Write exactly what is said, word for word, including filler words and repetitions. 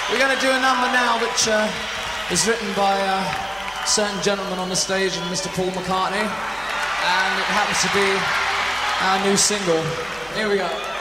We're going to do a number now which uh, is written by a certain gentleman on the stage, and Mister Paul McCartney, and it happens to be our new single. Here we go.